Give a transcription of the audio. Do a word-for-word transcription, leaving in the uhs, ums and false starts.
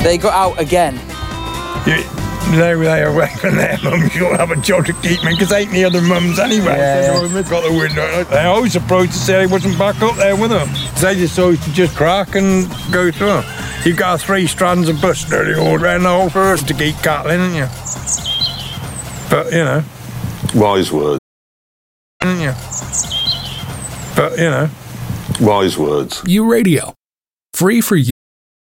They got out again. You, they they away from their mums. You'll have a job to keep me, because ain't the other mums anyway. Yeah. So they've got the window. They're always surprised to say he wasn't back up there with them. They just always to just crack and go through. You've got three strands of bus nearly all around the whole forest to keep cattling, haven't you? But, you know. Wise words. Haven't you? But, you know. Wise words. U Radio. Free for you.